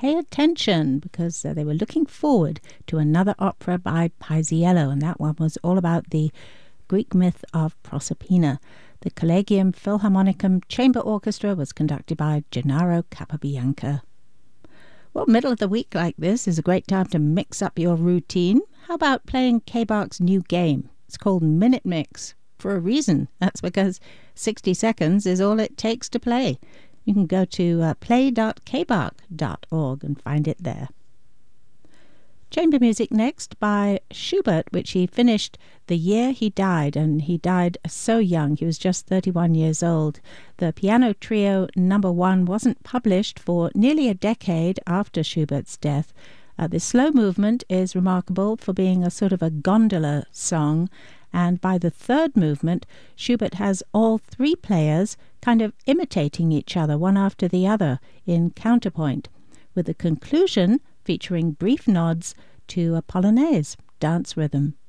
pay attention because they were looking forward to another opera by Paisiello, and that one was all about the Greek myth of Proserpina. The Collegium Philharmonicum Chamber Orchestra was conducted by Gennaro Capabianca. Well, middle of the week like this is a great time to mix up your routine. How about playing K-Bark's new game? It's called Minute Mix. For a reason. That's because 60 seconds is all it takes to play. You can go to play.kbark.org and find it there. Chamber music next by Schubert, which he finished the year he died, and he died so young. He was just 31 years old. The Piano Trio No. 1 wasn't published for nearly a decade after Schubert's death. The slow movement is remarkable for being a sort of a gondola song, and by the third movement, Schubert has all three players kind of imitating each other, one after the other, in counterpoint, with the conclusion featuring brief nods to a polonaise dance rhythm.